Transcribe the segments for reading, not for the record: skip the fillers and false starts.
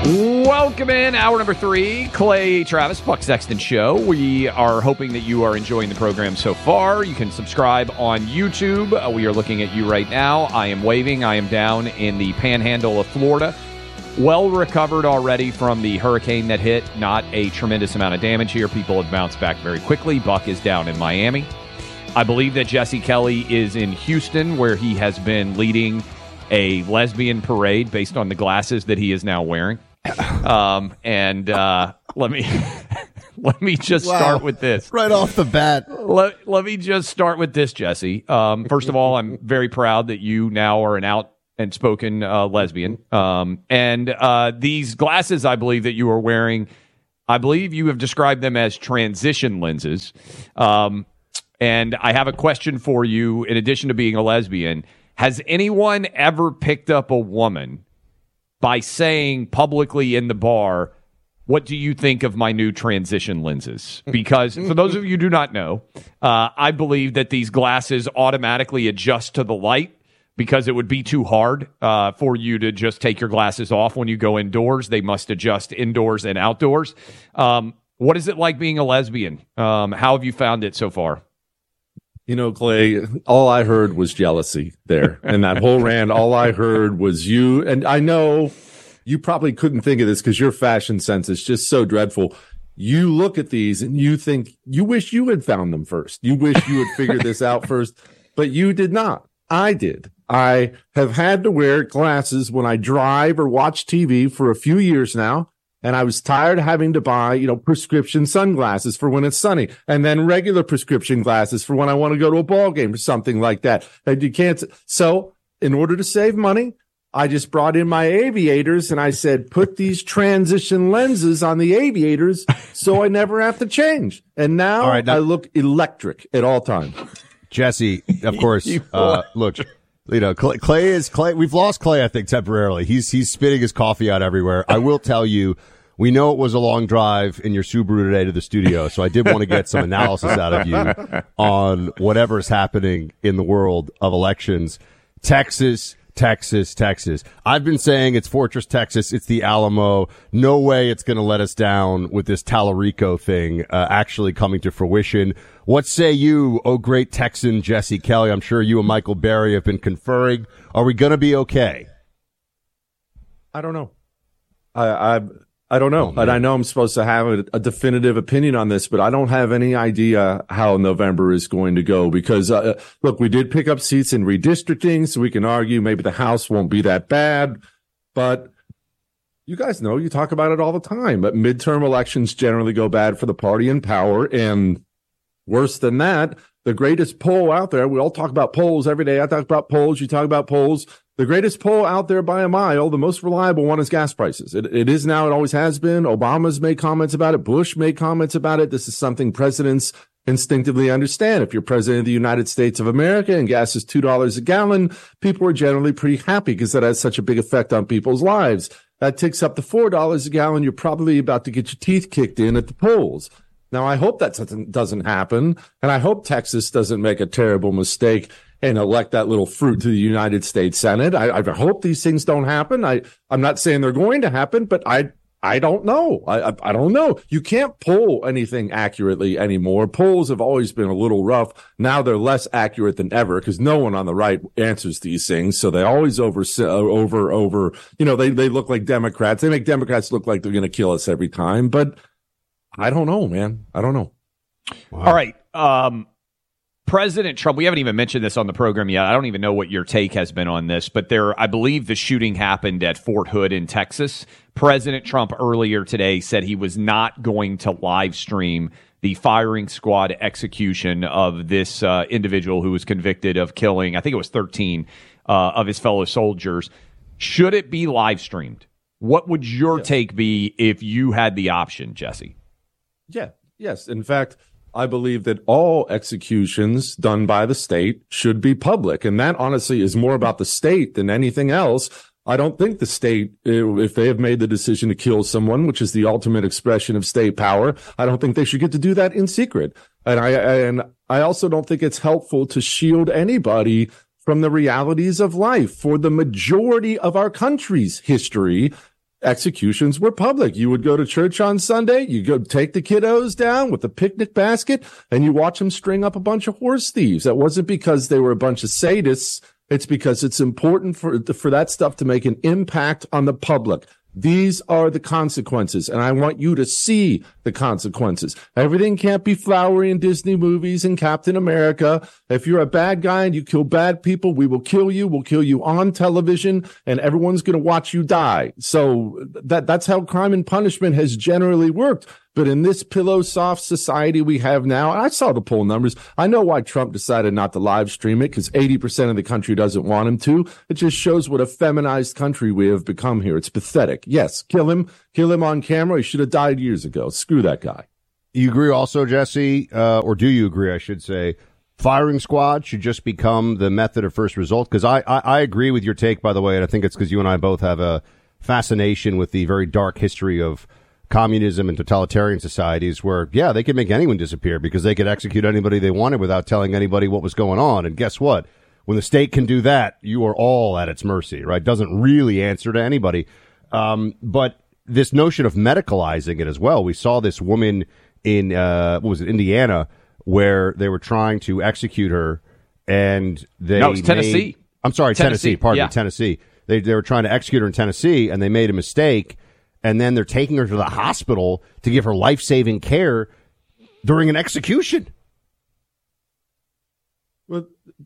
Welcome in, hour number 3, Clay Travis, Buck Sexton Show. We are hoping that you are enjoying the program so far. You can subscribe on YouTube. We are looking at you right now. I am waving. I am down in the panhandle of Florida. Well recovered already from the hurricane that hit. Not a tremendous amount of damage here. People have bounced back very quickly. Buck is down in Miami. I believe that Jesse Kelly is in Houston, where he has been leading a lesbian parade based on the glasses that he is now wearing. Let me just start with this right off the bat. Let me just start with this, Jesse. First of all, I'm very proud that you now are an out and spoken lesbian. These glasses, I believe that you are wearing, I believe you have described them as transition lenses. And I have a question for you. In addition to being a lesbian, has anyone ever picked up a woman by saying publicly in the bar, what do you think of my new transition lenses? Because for those of you who do not know, I believe that these glasses automatically adjust to the light because it would be too hard for you to just take your glasses off when you go indoors. They must adjust indoors and outdoors. What is it like being a lesbian? How have you found it so far? You know, Clay, all I heard was jealousy there. And that whole rant, all I heard was you. And I know you probably couldn't think of this because your fashion sense is just so dreadful. You look at these and you think, you wish you had found them first. You wish you had figured this out first, but you did not. I did. I have had to wear glasses when I drive or watch TV for a few years now. And I was tired of having to buy, prescription sunglasses for when it's sunny and then regular prescription glasses for when I want to go to a ball game or something like that. And you can't. So in order to save money, I just brought in my aviators and I said, put these transition lenses on the aviators so I never have to change. And now, I look electric at all times. Jesse, of course, look. Clay is Clay. We've lost Clay, I think, temporarily. He's spitting his coffee out everywhere. I will tell you, we know it was a long drive in your Subaru today to the studio, so I did want to get some analysis out of you on whatever's happening in the world of elections. Texas. I've been saying it's Fortress Texas. It's the Alamo. No way it's going to let us down with this Tallarico thing actually coming to fruition. What say you, oh great Texan Jesse Kelly? I'm sure you and Michael Berry have been conferring. Are we going to be okay? I don't know. I don't know. And I know I'm supposed to have a definitive opinion on this, but I don't have any idea how November is going to go because, look, we did pick up seats in redistricting, so we can argue maybe the House won't be that bad. But you guys know, you talk about it all the time, but midterm elections generally go bad for the party in power. And worse than that, the greatest poll out there, we all talk about polls every day. I talk about polls. You talk about polls. The greatest poll out there by a mile, the most reliable one, is gas prices. It is now. It always has been. Obama's made comments about it. Bush made comments about it. This is something presidents instinctively understand. If you're president of the United States of America and gas is $2 a gallon, people are generally pretty happy because that has such a big effect on people's lives. That ticks up to $4 a gallon. You're probably about to get your teeth kicked in at the polls. Now, I hope that doesn't happen, and I hope Texas doesn't make a terrible mistake and elect that little fruit to the United States Senate. I hope these things don't happen. I'm not saying they're going to happen, but I don't know. I don't know. You can't poll anything accurately anymore. Polls have always been a little rough. Now they're less accurate than ever because no one on the right answers these things. So they always they look like Democrats. They make Democrats look like they're going to kill us every time. But I don't know, man. I don't know. Wow. All right. President Trump, we haven't even mentioned this on the program yet. I don't even know what your take has been on this, but I believe the shooting happened at Fort Hood in Texas. President Trump earlier today said he was not going to live stream the firing squad execution of this individual who was convicted of killing, I think it was 13 of his fellow soldiers. Should it be live streamed? What would your take be if you had the option, Jesse? Yes. In fact, I believe that all executions done by the state should be public. And that honestly is more about the state than anything else. I don't think the state, if they have made the decision to kill someone, which is the ultimate expression of state power, I don't think they should get to do that in secret. And I also don't think it's helpful to shield anybody from the realities of life. For the majority of our country's history, executions were public. You would go to church on Sunday, you go take the kiddos down with a picnic basket, and you watch them string up a bunch of horse thieves. That wasn't because they were a bunch of sadists. It's because it's important for that stuff to make an impact on the public. These are the consequences, and I want you to see the consequences. Everything can't be flowery in Disney movies and Captain America. If you're a bad guy and you kill bad people, we will kill you. We'll kill you on television, and everyone's going to watch you die. So that's how crime and punishment has generally worked. But in this pillow soft society we have now, and I saw the poll numbers. I know why Trump decided not to live stream it, because 80% of the country doesn't want him to. It just shows what a feminized country we have become here. It's pathetic. Yes, kill him on camera. He should have died years ago. Screw that guy. You agree also, Jesse, or do you agree, I should say, firing squad should just become the method of first result? Because I agree with your take, by the way, and I think it's because you and I both have a fascination with the very dark history of communism and totalitarian societies where, yeah, they could make anyone disappear because they could execute anybody they wanted without telling anybody what was going on. And guess what? When the state can do that, you are all at its mercy, right? Doesn't really answer to anybody. But this notion of medicalizing it as well. We saw this woman in, Indiana, where they were trying to execute her, and No, it's Tennessee. Tennessee. Pardon me, Tennessee. They were trying to execute her in Tennessee, and they made a mistake. And then they're taking her to the hospital to give her life-saving care during an execution. Well,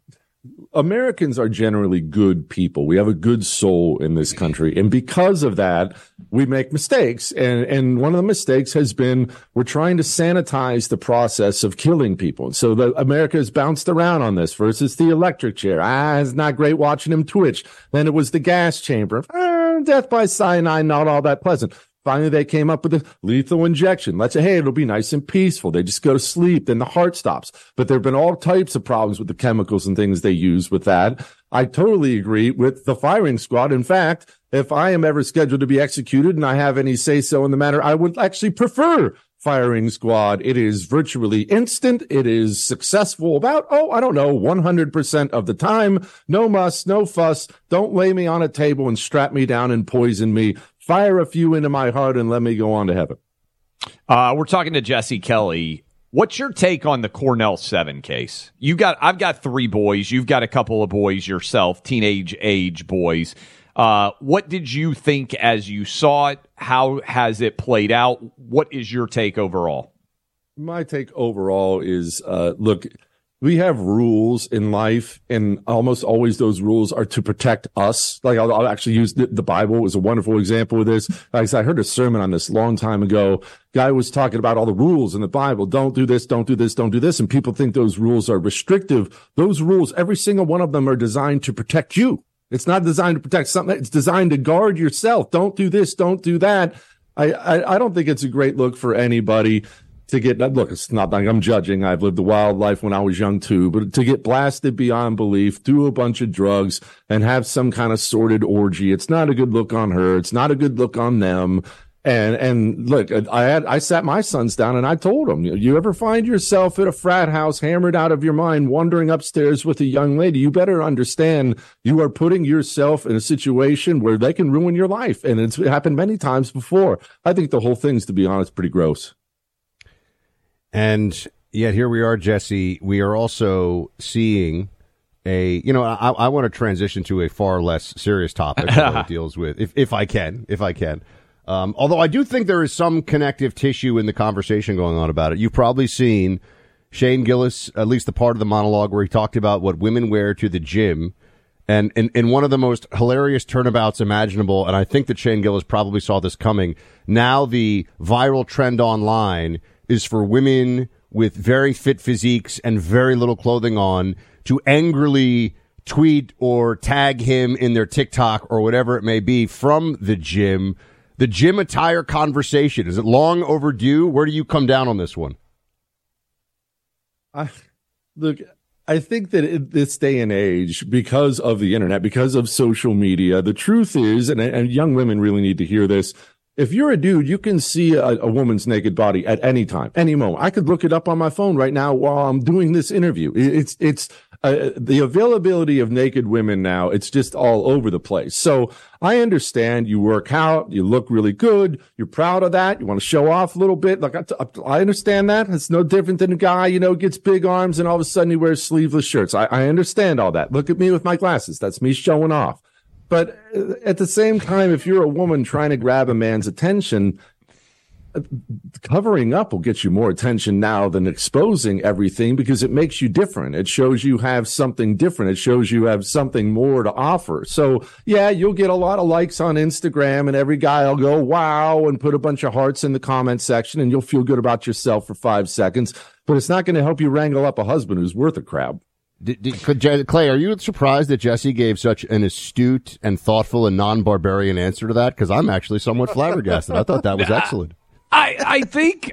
Americans are generally good people. We have a good soul in this country. And because of that, we make mistakes. And one of the mistakes has been we're trying to sanitize the process of killing people. So America has bounced around on this. First, it's the electric chair. It's not great watching him twitch. Then it was the gas chamber. Death by cyanide, not all that pleasant. Finally, they came up with a lethal injection. Let's say, hey, it'll be nice and peaceful. They just go to sleep, then the heart stops. But there have been all types of problems with the chemicals and things they use with that. I totally agree with the firing squad. In fact, if I am ever scheduled to be executed and I have any say-so in the matter, I would actually prefer firing squad. It is virtually instant. It is successful about, 100% of the time. No muss, no fuss. Don't lay me on a table and strap me down and poison me. Fire a few into my heart and let me go on to heaven. We're talking to Jesse Kelly. What's your take on the Cornell 7 case? I've got 3 boys. You've got a couple of boys yourself, teenage age boys. What did you think as you saw it? How has it played out? What is your take overall? My take overall is, look, we have rules in life, and almost always those rules are to protect us. Like I'll actually use the Bible as a wonderful example of this. Like I heard a sermon on this a long time ago. Guy was talking about all the rules in the Bible. Don't do this, don't do this, don't do this. And people think those rules are restrictive. Those rules, every single one of them are designed to protect you. It's not designed to protect something. It's designed to guard yourself. Don't do this. Don't do that. I don't think it's a great look for anybody to get, look, it's not like I'm judging. I've lived a wild life when I was young too, but to get blasted beyond belief, do a bunch of drugs and have some kind of sordid orgy. It's not a good look on her. It's not a good look on them. And look, I sat my sons down and I told them, you ever find yourself at a frat house hammered out of your mind, wandering upstairs with a young lady, you better understand you are putting yourself in a situation where they can ruin your life. And it's happened many times before. I think the whole thing's, to be honest, pretty gross. And yet here we are, Jesse. We are also seeing I want to transition to a far less serious topic that deals with, if I can. Although I do think there is some connective tissue in the conversation going on about it. You've probably seen Shane Gillis, at least the part of the monologue where he talked about what women wear to the gym. And in one of the most hilarious turnabouts imaginable, and I think that Shane Gillis probably saw this coming, now the viral trend online is for women with very fit physiques and very little clothing on to angrily tweet or tag him in their TikTok or whatever it may be from the gym. The gym attire conversation, is it long overdue? Where do you come down on this one? Look, I think that in this day and age, because of the internet, because of social media, the truth is, and young women really need to hear this, if you're a dude, you can see a woman's naked body at any time, any moment. I could look it up on my phone right now while I'm doing this interview. It's the availability of naked women now, it's just all over the place. So I understand you work out, you look really good, you're proud of that, you want to show off a little bit. Like I understand that. It's no different than a guy, gets big arms and all of a sudden he wears sleeveless shirts. I understand all that. Look at me with my glasses. That's me showing off. But at the same time, if you're a woman trying to grab a man's attention, covering up will get you more attention now than exposing everything, because it makes you different. It shows you have something different. It shows you have something more to offer. So yeah, you'll get a lot of likes on Instagram and every guy will go, wow, and put a bunch of hearts in the comment section and you'll feel good about yourself for 5 seconds, but it's not going to help you wrangle up a husband who's worth a crap. Clay, are you surprised that Jesse gave such an astute and thoughtful and non-barbarian answer to that? Because I'm actually somewhat flabbergasted. I thought that was excellent. I think,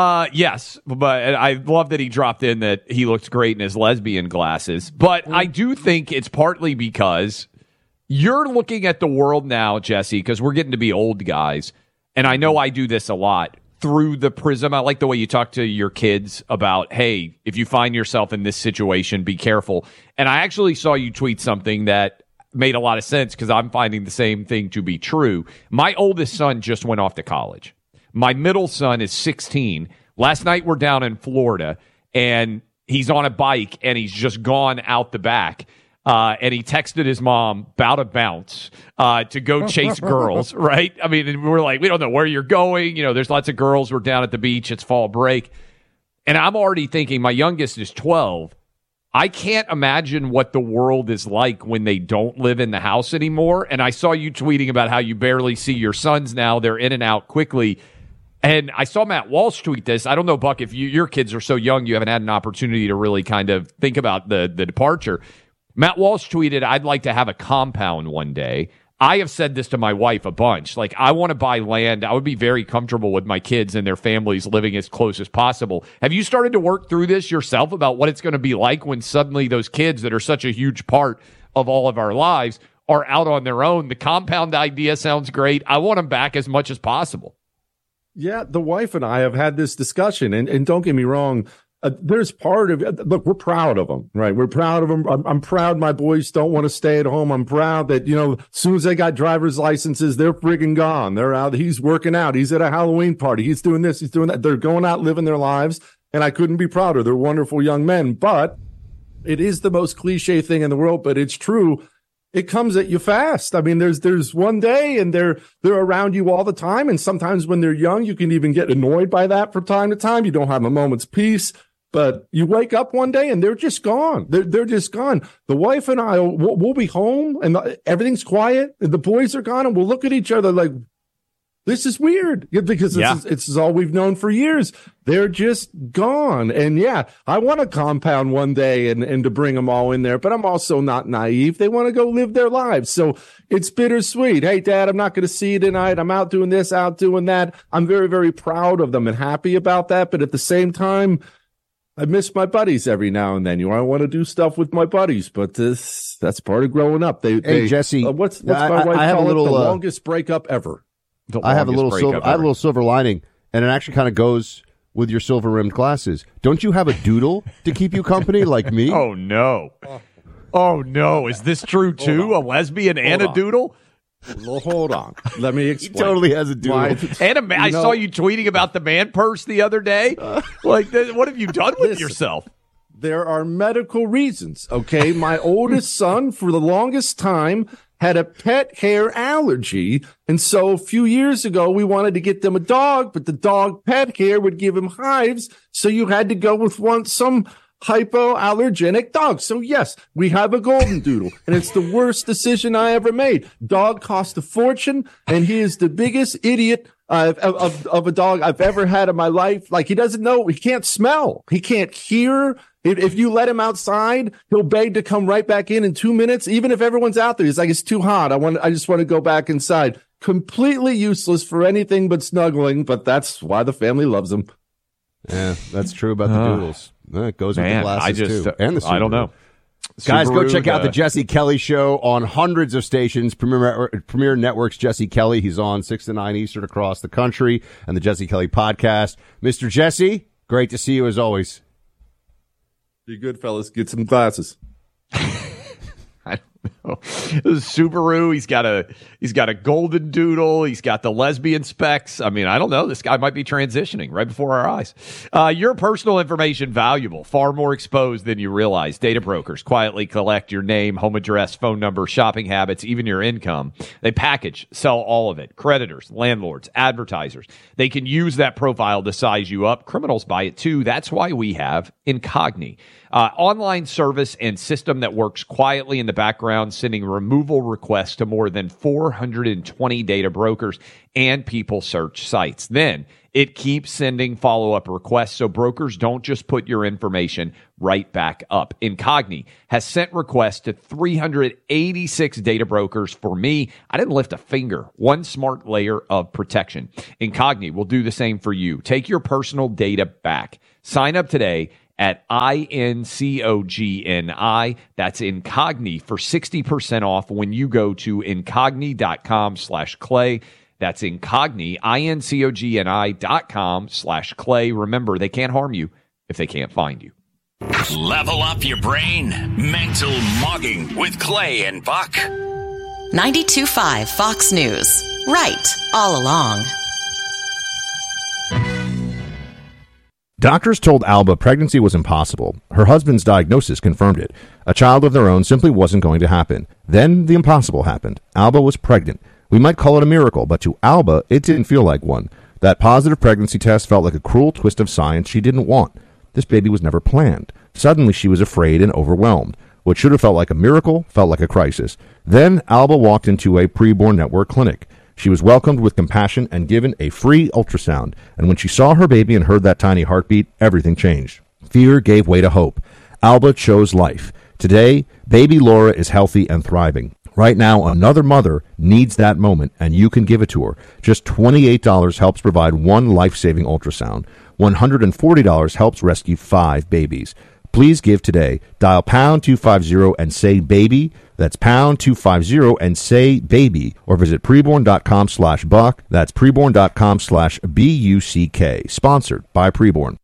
yes, but I love that he dropped in that he looks great in his lesbian glasses. But I do think it's partly because you're looking at the world now, Jesse, because we're getting to be old guys. And I know I do this a lot through the prism. I like the way you talk to your kids about, hey, if you find yourself in this situation, be careful. And I actually saw you tweet something that made a lot of sense because I'm finding the same thing to be true. My oldest son just went off to college. My middle son is 16. Last night we're down in Florida, and he's on a bike, and he's just gone out the back. And he texted his mom about to bounce to go chase girls, right? I mean, we're like, we don't know where you're going. There's lots of girls. We're down at the beach. It's fall break. And I'm already thinking, my youngest is 12. I can't imagine what the world is like when they don't live in the house anymore. And I saw you tweeting about how you barely see your sons now. They're in and out quickly. And I saw Matt Walsh tweet this. I don't know, Buck, if your kids are so young, you haven't had an opportunity to really kind of think about the departure. Matt Walsh tweeted, I'd like to have a compound one day. I have said this to my wife a bunch. Like, I want to buy land. I would be very comfortable with my kids and their families living as close as possible. Have you started to work through this yourself about what it's going to be like when suddenly those kids that are such a huge part of all of our lives are out on their own? The compound idea sounds great. I want them back as much as possible. Yeah, the wife and I have had this discussion, and don't get me wrong, there's part of it. Look, we're proud of them, right? We're proud of them. I'm proud my boys don't want to stay at home. I'm proud that, as soon as they got driver's licenses, they're friggin' gone. They're out. He's working out. He's at a Halloween party. He's doing this. He's doing that. They're going out living their lives, and I couldn't be prouder. They're wonderful young men, but it is the most cliche thing in the world, but it's true. It comes at you fast. I mean, there's one day and they're around you all the time. And sometimes when they're young, you can even get annoyed by that from time to time. You don't have a moment's peace, but you wake up one day and they're just gone. They're just gone. The wife and I, we'll be home and everything's quiet. And the boys are gone and we'll look at each other like, this is weird, because it's all we've known for years. They're just gone. And yeah, I want a compound one day and to bring them all in there, but I'm also not naive. They want to go live their lives. So it's bittersweet. Hey, Dad, I'm not going to see you tonight. I'm out doing this, out doing that. I'm very, very proud of them and happy about that. But at the same time, I miss my buddies every now and then. I want to do stuff with my buddies, but that's part of growing up. Hey, Jesse, what's my wife call it? The longest breakup ever. I have a little silver lining, and it actually kind of goes with your silver rimmed glasses. Don't you have a doodle to keep you company like me? Oh no! Oh no! Is this true too? A lesbian and a doodle? Well, hold on. Let me explain. He totally has a doodle. I saw you tweeting about the man purse the other day. What have you done with yourself? There are medical reasons. Okay, my oldest son, for the longest time, had a pet hair allergy. And so a few years ago, we wanted to get them a dog, but the dog pet hair would give him hives. So you had to go with some hypoallergenic dog. So yes, we have a golden doodle, and it's the worst decision I ever made. Dog cost a fortune, and he is the biggest idiot of a dog I've ever had in my life. Like, he doesn't know, he can't smell, he can't hear. If you let him outside, he'll beg to come right back in 2 minutes. Even if everyone's out there, he's like, it's too hot. I just want to go back inside. Completely useless for anything but snuggling, but that's why the family loves him. Yeah, that's true about the doodles. It goes with the glasses, too. And the Subaru. I don't know. Guys, go check out the Jesse Kelly Show on hundreds of stations. Premier Network's Jesse Kelly. He's on 6 to 9 Eastern across the country, and the Jesse Kelly podcast. Mr. Jesse, great to see you as always. Be good, fellas. Get some glasses. I don't know. Subaru, he's got a golden doodle, he's got the lesbian specs. I mean, I don't know. This guy might be transitioning right before our eyes. Your personal information valuable, far more exposed than you realize. Data brokers quietly collect your name, home address, phone number, shopping habits, even your income. They package, sell all of it. Creditors, landlords, advertisers. They can use that profile to size you up. Criminals buy it too. That's why we have Incogni. Online service and system that works quietly in the background, sending removal requests to more than 420 data brokers and people search sites. Then it keeps sending follow-up requests so brokers don't just put your information right back up. Incogni has sent requests to 386 data brokers. For me, I didn't lift a finger. One smart layer of protection. Incogni will do the same for you. Take your personal data back. Sign up today at INCOGNI. That's Incogni for 60% off when you go to incogni.com/Clay. That's Incogni, INCOGNI.com/Clay. Remember, they can't harm you if they can't find you. Level up your brain. Mental Mogging with Clay and Buck. 92.5 Fox News. Right all along. Doctors told Alba pregnancy was impossible. Her husband's diagnosis confirmed it. A child of their own simply wasn't going to happen. Then the impossible happened. Alba was pregnant. We might call it a miracle, but to Alba, it didn't feel like one. That positive pregnancy test felt like a cruel twist of science she didn't want. This baby was never planned. Suddenly she was afraid and overwhelmed. What should have felt like a miracle felt like a crisis. Then Alba walked into a preborn network clinic. She was welcomed with compassion and given a free ultrasound. And when she saw her baby and heard that tiny heartbeat, everything changed. Fear gave way to hope. Alba chose life. Today, baby Laura is healthy and thriving. Right now, another mother needs that moment, and you can give it to her. Just $28 helps provide one life-saving ultrasound. $140 helps rescue 5 babies. Please give today. Dial pound 250 and say baby. That's pound 250 and say baby. Or visit preborn.com/Buck. That's preborn.com/BUCK. Sponsored by Preborn.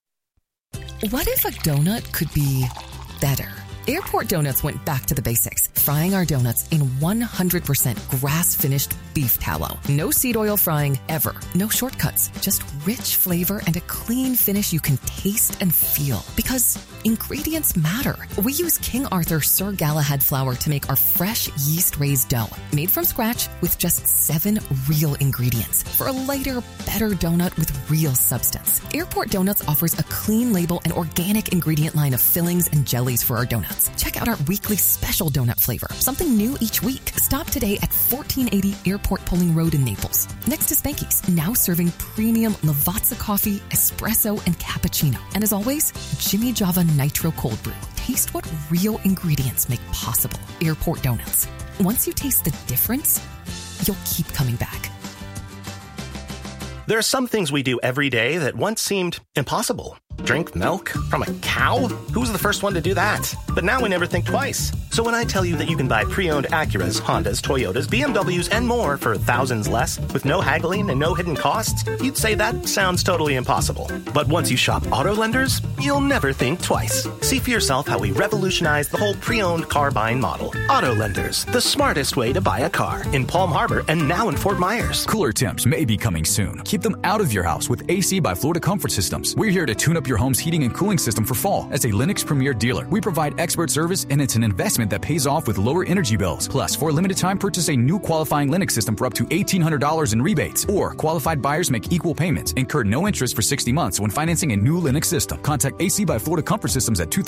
What if a donut could be better? Airport Donuts went back to the basics, frying our donuts in 100% grass-finished beef tallow. No seed oil frying ever. No shortcuts. Just rich flavor and a clean finish you can taste and feel. Because ingredients matter. We use King Arthur Sir Galahad flour to make our fresh yeast-raised dough, made from scratch with just 7 real ingredients for a lighter, better donut with real substance. Airport Donuts offers a clean label and organic ingredient line of fillings and jellies for our donuts. Check out our weekly special donut flavor. Something new each week. Stop today at 1480 Airport Pulling Road in Naples. Next to Spanky's, now serving premium Lavazza coffee, espresso, and cappuccino. And as always, Jimmy Java Nitro Cold Brew. Taste what real ingredients make possible. Airport Donuts. Once you taste the difference, you'll keep coming back. There are some things we do every day that once seemed impossible. Drink milk from a cow? Who was the first one to do that? But now we never think twice. So when I tell you that you can buy pre-owned Acuras, Hondas, Toyotas, BMWs, and more for thousands less with no haggling and no hidden costs, you'd say that sounds totally impossible. But once you shop Auto Lenders, you'll never think twice. See for yourself how we revolutionized the whole pre-owned car buying model. Auto Lenders, the smartest way to buy a car. In Palm Harbor and now in Fort Myers. Cooler temps may be coming soon. Keep them out of your house with AC by Florida Comfort Systems. We're here to tune up your home's heating and cooling system for fall. As a Lennox Premier dealer, we provide expert service, and it's an investment that pays off with lower energy bills. Plus, for a limited time, purchase a new qualifying Lennox system for up to $1,800 in rebates. Or qualified buyers make equal payments, incur no interest for 60 months when financing a new Lennox system. Contact AC by Florida Comfort Systems at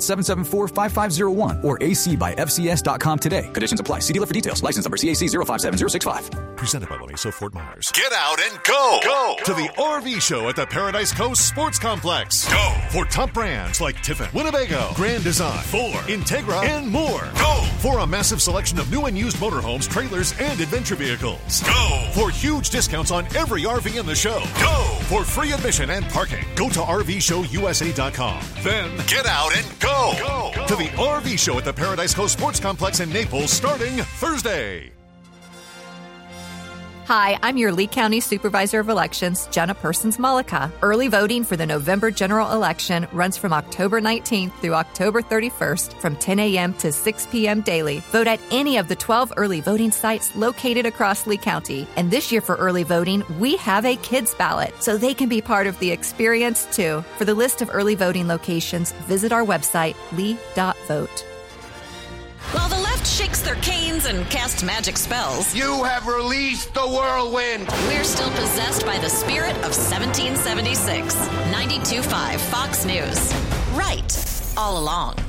239-774-5501 or acbyfcs.com today. Conditions apply. See dealer for details. License number CAC 057065. Presented by Loneso Fort Myers. Get out and go! Go to the RV show at the Paradise Coast Sports Complex. Go for top brands like Tiffin, Winnebago, Grand Design, Fuller, Integra, and more. Go for a massive selection of new and used motorhomes, trailers, and adventure vehicles. Go for huge discounts on every RV in the show. Go for free admission and parking. Go to RVShowUSA.com. Then get out and go to the RV show at the Paradise Coast Sports Complex in Naples starting Thursday. Hi, I'm your Lee County Supervisor of Elections, Jenna Persons-Mullica. Early voting for the November general election runs from October 19th through October 31st from 10 a.m. to 6 p.m. daily. Vote at any of the 12 early voting sites located across Lee County. And this year for early voting, we have a kids ballot, so they can be part of the experience too. For the list of early voting locations, visit our website, lee.vote. While the left shakes their canes and casts magic spells, you have released the whirlwind. We're still possessed by the spirit of 1776. 92.5 Fox News. Right all along.